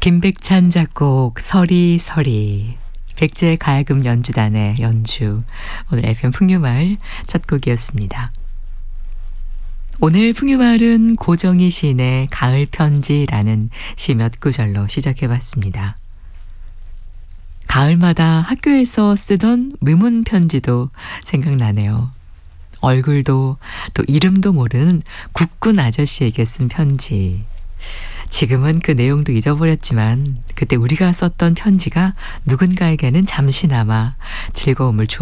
김백찬 작곡 서리서리 백제 가야금 연주단의 연주. 오늘 FM 풍류마을 첫 곡이었습니다. 오늘 풍류마을은 고정희 시인의 가을 편지라는 시 몇 구절로 시작해봤습니다. 가을마다 학교에서 쓰던 의문 편지도 생각나네요. 얼굴도 또 이름도 모르는 국군 아저씨에게 쓴 편지. 지금은 그 내용도 잊어버렸지만 그때 우리가 썼던 편지가 누군가에게는 잠시나마 즐거움을 주었습니다.